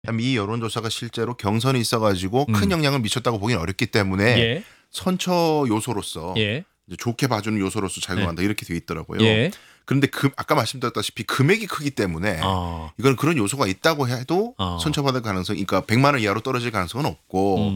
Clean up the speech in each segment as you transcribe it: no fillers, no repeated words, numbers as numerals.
이 여론조사가 실제로 경선이 있어가지고 큰 영향을 미쳤다고 보기는 어렵기 때문에 예. 선처 요소로서 예. 이제 좋게 봐주는 요소로서 작용한다 이렇게 되어 있더라고요. 예. 그런데 아까 말씀드렸다시피 금액이 크기 때문에 이건 그런 요소가 있다고 해도 선처받을 가능성이, 그러니까 100만 원 이하로 떨어질 가능성은 없고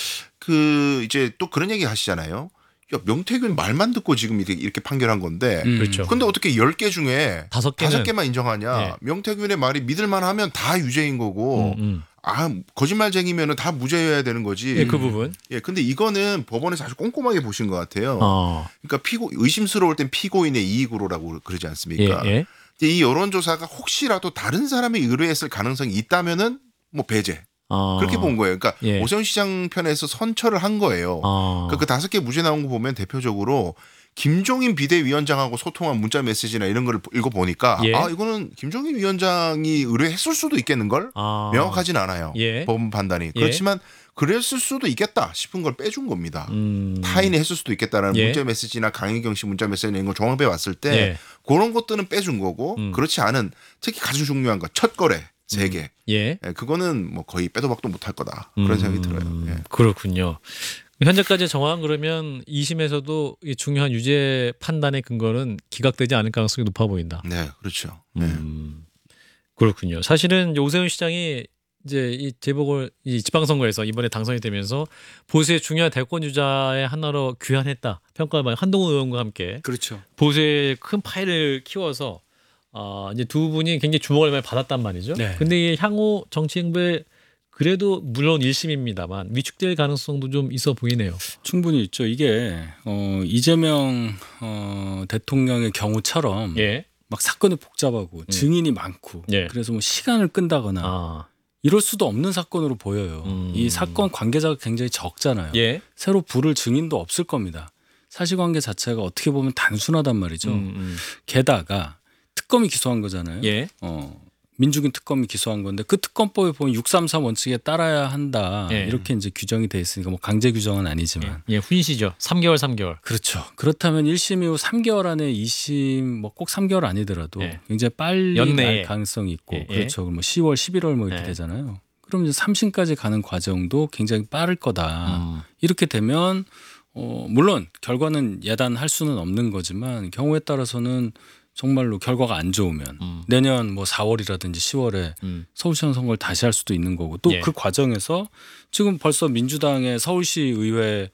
이제 또 그런 얘기 하시잖아요. 야, 명태균 말만 듣고 지금 이렇게 판결한 건데. 그렇죠. 근데 어떻게 10개 중에 5개만 인정하냐. 예. 명태균의 말이 믿을만 하면 다 유죄인 거고 거짓말쟁이면은 다 무죄여야 되는 거지. 예, 그 부분. 예, 근데 이거는 법원에서 아주 꼼꼼하게 보신 것 같아요. 그러니까 의심스러울 땐 피고인의 이익으로라고 그러지 않습니까? 예. 이 여론조사가 혹시라도 다른 사람에 의뢰했을 가능성이 있다면은 뭐 배제. 그렇게 본 거예요. 그러니까 예. 오세훈 시장 편에서 선처를 한 거예요. 그러니까 그 5개 무죄 나온 거 보면 대표적으로 김종인 비대위원장하고 소통한 문자 메시지나 이런 걸 읽어보니까 예. 이거는 김종인 위원장이 의뢰했을 수도 있겠는걸? 명확하진 않아요. 예. 법원 판단이. 그렇지만 그랬을 수도 있겠다 싶은 걸 빼준 겁니다. 타인이 했을 수도 있겠다라는 예. 문자 메시지나 강혜경 씨 문자 메시지 이런 거 종합해 왔을 때 예. 그런 것들은 빼준 거고 그렇지 않은 특히 가장 중요한 거 첫 거래 3개. 예. 그거는 뭐 거의 빼도 박도 못할 거다. 그런 생각이 들어요. 예. 그렇군요. 현재까지 정황 그러면 2심에서도 이 중요한 유죄 판단의 근거는 기각되지 않을 가능성이 높아 보인다. 네, 그렇죠. 네. 그렇군요. 사실은 오세훈 시장이 이제 이 재보궐 이 지방선거에서 이번에 당선이 되면서 보수의 중요한 대권 주자의 하나로 귀환했다 평가를 받은 한동훈 의원과 함께 그렇죠. 보수의 큰 파일을 키워서 이제 두 분이 굉장히 주목을 많이 받았단 말이죠. 네. 근데 이 향후 정치 행보에 그래도 물론 1심입니다만 위축될 가능성도 좀 있어 보이네요. 충분히 있죠. 이게 이재명 대통령의 경우처럼 예. 막 사건이 복잡하고 증인이 많고 예. 그래서 뭐 시간을 끈다거나 이럴 수도 없는 사건으로 보여요. 이 사건 관계자가 굉장히 적잖아요. 예. 새로 부를 증인도 없을 겁니다. 사실관계 자체가 어떻게 보면 단순하단 말이죠. 게다가 특검이 기소한 거잖아요. 예. 민주군 특검이 기소한 건데 그 특검법에 보면 633 원칙에 따라야 한다. 예. 이렇게 이제 규정이 돼 있으니까 뭐 강제 규정은 아니지만. 예, 훈시죠. 3개월. 그렇죠. 그렇다면 1심 이후 3개월 안에 2심 뭐 꼭 3개월 아니더라도 예. 굉장히 빨리 연내에. 날 가능성이 있고 예. 그렇죠. 뭐 10월, 11월 뭐 이렇게 예. 되잖아요. 그럼 이제 3심까지 가는 과정도 굉장히 빠를 거다. 이렇게 되면 물론 결과는 예단할 수는 없는 거지만 경우에 따라서는 정말로 결과가 안 좋으면 내년 뭐 4월이라든지 10월에 서울시장 선거를 다시 할 수도 있는 거고 또 그 과정에서 지금 벌써 민주당의 서울시 의회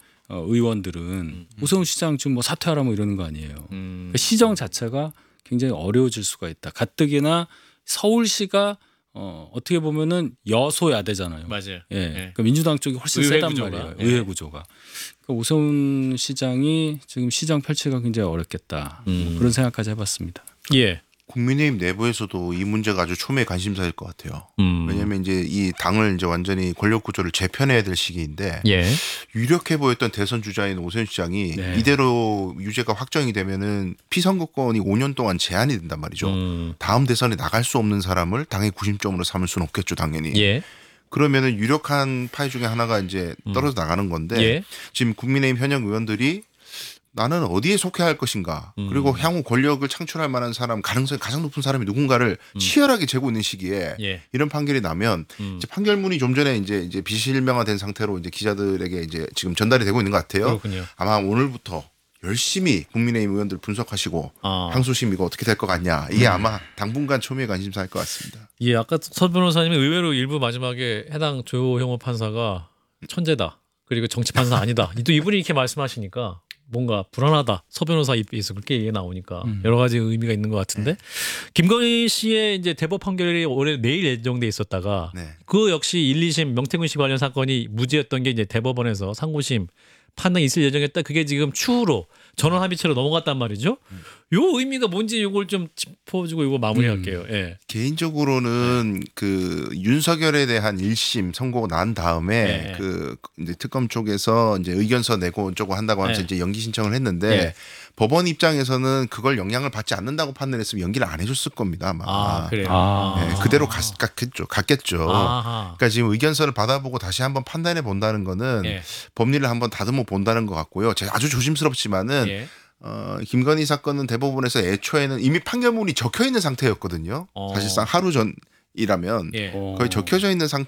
의원들은 오세훈 시장 지금 뭐 사퇴하라 뭐 이러는 거 아니에요. 그러니까 시정 자체가 굉장히 어려워질 수가 있다. 가뜩이나 서울시가 어떻게 보면은 여소야대잖아요. 맞아요. 예. 그러니까 민주당 쪽이 훨씬 의회 세단 구조가. 말이에요. 예. 의회 구조가. 그러니까 오세훈 시장이 지금 시장 펼치기가 굉장히 어렵겠다. 뭐 그런 생각까지 해봤습니다. 예. 국민의힘 내부에서도 이 문제가 아주 초미의 관심사일 것 같아요. 왜냐하면 이제 이 당을 이제 완전히 권력 구조를 재편해야 될 시기인데 예. 유력해 보였던 대선 주자인 오세훈 시장이 네. 이대로 유죄가 확정이 되면은 피선거권이 5년 동안 제한이 된단 말이죠. 다음 대선에 나갈 수 없는 사람을 당의 구심점으로 삼을 수는 없겠죠, 당연히. 예. 그러면은 유력한 파이 중에 하나가 이제 떨어져 나가는 건데 예. 지금 국민의힘 현역 의원들이 나는 어디에 속해야 할 것인가 그리고 향후 권력을 창출할 만한 사람 가능성이 가장 높은 사람이 누군가를 치열하게 재고 있는 시기에 예. 이런 판결이 나면 이제 판결문이 좀 전에 이제 비실명화된 상태로 이제 기자들에게 이제 지금 전달이 되고 있는 것 같아요. 그렇군요. 아마 오늘부터 열심히 국민의힘 의원들 분석하시고 항소심 이거 어떻게 될 것 같냐 이게 아마 당분간 초미의 관심사일 것 같습니다. 예, 아까 서 변호사님이 의외로 일부 마지막에 해당 조형호 판사가 천재다. 그리고 정치 판사 아니다. 또 이분이 이렇게 말씀하시니까 뭔가 불안하다. 서 변호사 입에서 그렇게 얘기 나오니까 여러 가지 의미가 있는 것 같은데 김건희 씨의 이제 대법 판결이 올해 내일 예정돼 있었다가 그 역시 1, 2심 명태균 씨 관련 사건이 무죄였던 게 이제 대법원에서 상고심 판단이 있을 예정이었다. 그게 지금 추후로 전원 합의체로 넘어갔단 말이죠. 요 의미가 뭔지 이걸 좀 짚어주고 이거 마무리할게요. 예. 개인적으로는 그 윤석열에 대한 1심 선고가 난 다음에 그 이제 특검 쪽에서 이제 의견서 내고 어쩌고 한다고 하면서 이제 연기 신청을 했는데 법원 입장에서는 그걸 영향을 받지 않는다고 판단했으면 연기를 안 해줬을 겁니다. 아마. 그래요. 그대로 갔겠죠. 그러니까 지금 의견서를 받아보고 다시 한번 판단해 본다는 거는 법리를 한번 다듬어 본다는 것 같고요. 제가 아주 조심스럽지만은 김건희 사건은 대법원에서 애초에는 이미 판결문이 적혀 있는 상태였거든요. 사실상 하루 전 예. 거의 적혀져 있는